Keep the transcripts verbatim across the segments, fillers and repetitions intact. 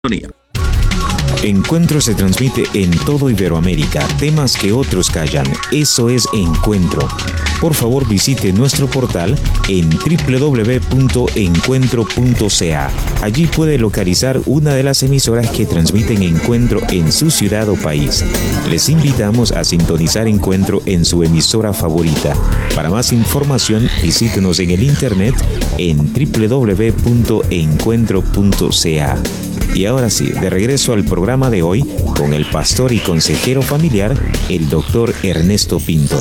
Encuentro se transmite en todo Iberoamérica, temas que otros callan. Eso es Encuentro. Por favor, visite nuestro portal en doble u doble u doble u punto encuentro punto c a. Allí puede localizar una de las emisoras que transmiten Encuentro en su ciudad o país. Les invitamos a sintonizar Encuentro en su emisora favorita. Para más información, visítenos en el internet en doble u doble u doble u punto encuentro punto c a. Y ahora sí, de regreso al programa de hoy con el pastor y consejero familiar, el doctor Ernesto Pinto.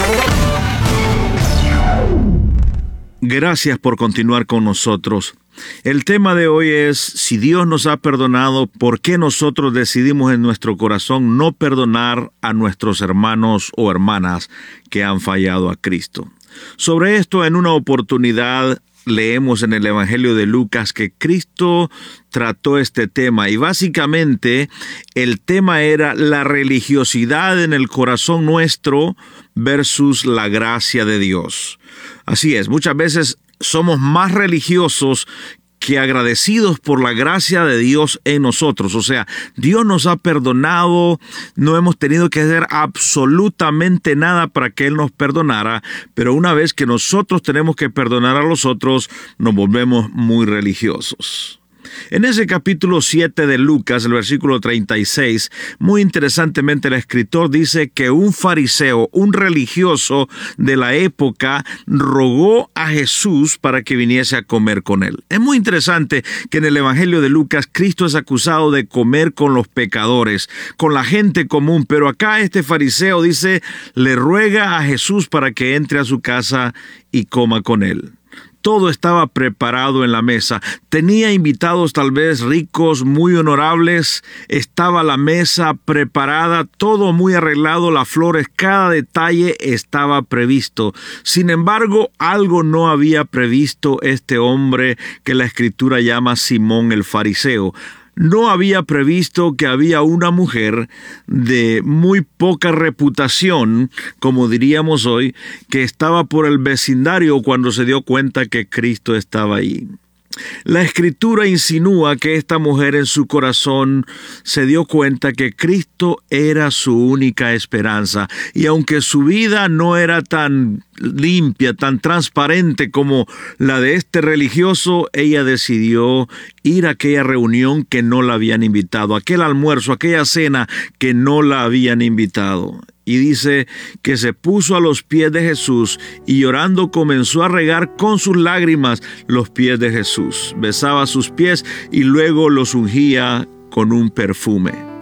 Gracias por continuar con nosotros. El tema de hoy es, si Dios nos ha perdonado, ¿por qué nosotros decidimos en nuestro corazón no perdonar a nuestros hermanos o hermanas que han fallado a Cristo? Sobre esto, en una oportunidad, leemos en el Evangelio de Lucas que Cristo trató este tema y básicamente el tema era la religiosidad en el corazón nuestro versus la gracia de Dios. Así es, muchas veces somos más religiosos que agradecidos por la gracia de Dios en nosotros. O sea, Dios nos ha perdonado, no hemos tenido que hacer absolutamente nada para que Él nos perdonara, pero una vez que nosotros tenemos que perdonar a los otros, nos volvemos muy religiosos. En ese capítulo siete de Lucas, el versículo treinta y seis, muy interesantemente el escritor dice que un fariseo, un religioso de la época, rogó a Jesús para que viniese a comer con él. Es muy interesante que en el Evangelio de Lucas, Cristo es acusado de comer con los pecadores, con la gente común, pero acá este fariseo dice, le ruega a Jesús para que entre a su casa y coma con él. Todo estaba preparado en la mesa. Tenía invitados tal vez ricos, muy honorables. Estaba la mesa preparada, todo muy arreglado, las flores, cada detalle estaba previsto. Sin embargo, algo no había previsto este hombre que la Escritura llama Simón el fariseo. No había previsto que había una mujer de muy poca reputación, como diríamos hoy, que estaba por el vecindario cuando se dio cuenta que Cristo estaba ahí. La Escritura insinúa que esta mujer en su corazón se dio cuenta que Cristo era su única esperanza, y aunque su vida no era tan limpia, tan transparente como la de este religioso, ella decidió ir a aquella reunión que no la habían invitado, aquel almuerzo, aquella cena que no la habían invitado. Y dice que se puso a los pies de Jesús y llorando comenzó a regar con sus lágrimas los pies de Jesús. Besaba sus pies y luego los ungía con un perfume.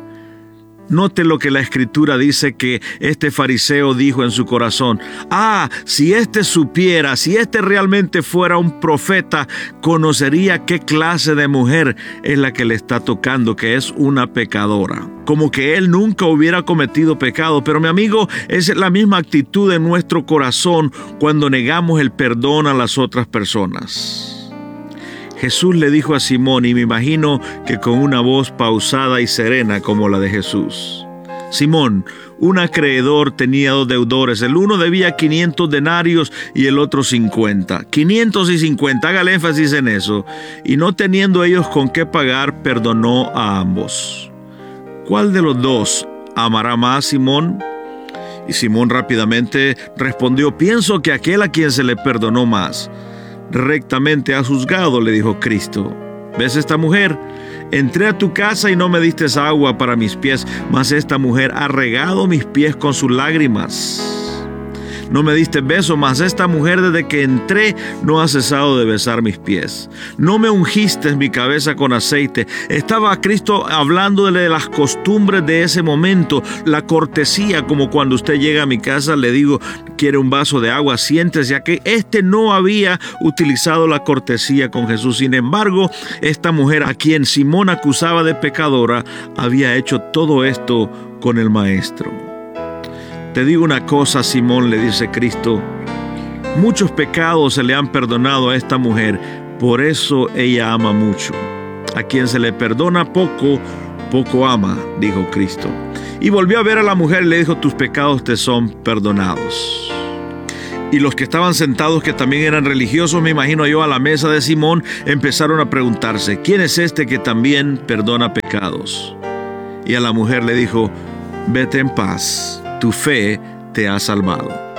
Note lo que la Escritura dice que este fariseo dijo en su corazón. Ah, si este supiera, si este realmente fuera un profeta, conocería qué clase de mujer es la que le está tocando, que es una pecadora. Como que él nunca hubiera cometido pecado. Pero mi amigo, es la misma actitud en nuestro corazón cuando negamos el perdón a las otras personas. Jesús le dijo a Simón, y me imagino que con una voz pausada y serena como la de Jesús. Simón, un acreedor tenía dos deudores. El uno debía quinientos denarios y el otro cincuenta. quinientos y cincuenta, hágale énfasis en eso. Y no teniendo ellos con qué pagar, perdonó a ambos. ¿Cuál de los dos amará más, Simón? Y Simón rápidamente respondió, pienso que aquel a quien se le perdonó más. Rectamente has juzgado, le dijo Cristo. ¿Ves esta mujer? Entré a tu casa y no me diste agua para mis pies, mas esta mujer ha regado mis pies con sus lágrimas. No me diste beso, mas esta mujer desde que entré no ha cesado de besar mis pies. No me ungiste mi cabeza con aceite. Estaba Cristo hablando de las costumbres de ese momento, la cortesía, como cuando usted llega a mi casa, le digo, quiere un vaso de agua, siéntese, ya que este no había utilizado la cortesía con Jesús. Sin embargo, esta mujer a quien Simón acusaba de pecadora, había hecho todo esto con el Maestro. Te digo una cosa, Simón, le dice Cristo, muchos pecados se le han perdonado a esta mujer, por eso ella ama mucho. A quien se le perdona poco, poco ama, dijo Cristo. Y volvió a ver a la mujer y le dijo, tus pecados te son perdonados. Y los que estaban sentados, que también eran religiosos, me imagino yo, a la mesa de Simón, empezaron a preguntarse, ¿quién es este que también perdona pecados? Y a la mujer le dijo, vete en paz, tu fe te ha salvado.